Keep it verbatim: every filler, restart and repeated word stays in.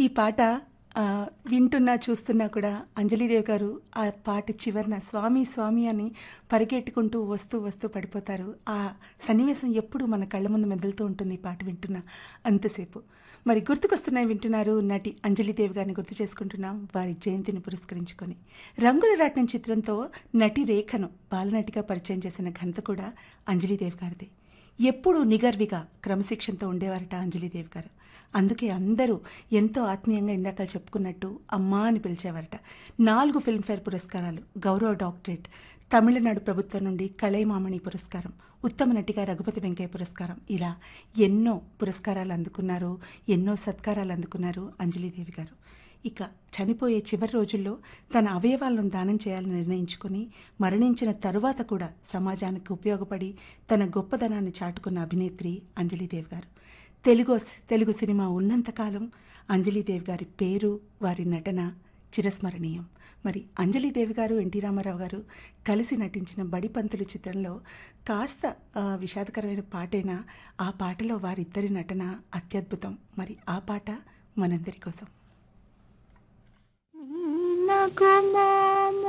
ఈ పాట ఆహ్, వింటున్నా, చూస్తున్నా కూడా అంజలీదేవి గారు ఆ పాట చివరన స్వామి స్వామి అని పరిగెట్టుకుంటూ వస్తూ వస్తూ పడిపోతారు. ఆ సన్నివేశం ఎప్పుడు మన కళ్ళ ముందు మెదులుతూ ఉంటుంది ఈ పాట వింటున్నా అంతసేపు. మరి గుర్తుకొస్తున్నాయి వింటున్నారు. నటి అంజలీదేవి గారిని గుర్తు చేసుకుంటున్నాం వారి జయంతిని పురస్కరించుకొని. రంగుల రాట్నం చిత్రంతో నటి రేఖను బాలనటిగా పరిచయం చేసిన ఘనత కూడా అంజలీదేవి గారిదే. ఎప్పుడూ నిగర్విగా క్రమశిక్షణతో ఉండేవారట అంజలీదేవి గారు. అందుకే అందరూ ఎంతో ఆత్మీయంగా ఇందాక చెప్పుకున్నట్టు అమ్మా అని పిలిచేవారట. నాలుగు ఫిల్మ్ఫేర్ పురస్కారాలు, గౌరవ డాక్టరేట్, తమిళనాడు ప్రభుత్వం నుండి కళైమామణి పురస్కారం, ఉత్తమ నటిగా రఘుపతి వెంకయ్య పురస్కారం, ఇలా ఎన్నో పురస్కారాలు అందుకున్నారు, ఎన్నో సత్కారాలు అందుకున్నారు అంజలీదేవి గారు. ఇక చనిపోయే చివరి రోజుల్లో తన అవయవాలను దానం చేయాలని నిర్ణయించుకుని మరణించిన తరువాత కూడా సమాజానికి ఉపయోగపడి తన గొప్పదనాన్ని చాటుకున్న అభినేత్రి అంజలీదేవి గారు. తెలుగు తెలుగు సినిమా ఉన్నంతకాలం అంజలీదేవి గారి పేరు, వారి నటన చిరస్మరణీయం. మరి అంజలీదేవి గారు, ఎన్టీ రామారావు గారు కలిసి నటించిన బడిపంతులు చిత్రంలో కాస్త విషాదకరమైన పాటైనా ఆ పాటలో వారిద్దరి నటన అత్యద్భుతం. మరి ఆ పాట మనందరి కోసం. నాకు